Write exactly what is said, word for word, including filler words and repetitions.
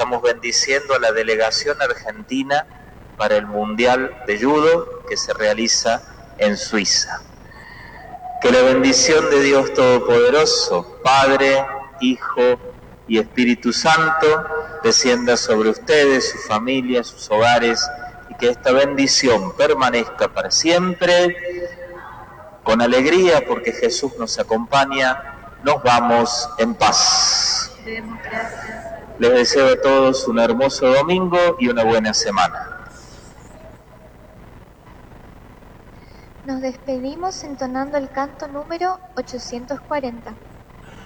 estamos bendiciendo a la delegación argentina para el Mundial de Judo que se realiza en Suiza. Que la bendición de Dios Todopoderoso, Padre, Hijo y Espíritu Santo, descienda sobre ustedes, sus familias, sus hogares, y que esta bendición permanezca para siempre. Con alegría, porque Jesús nos acompaña, nos vamos en paz. Les deseo a todos un hermoso domingo y una buena semana. Nos despedimos entonando el canto número ochocientos cuarenta.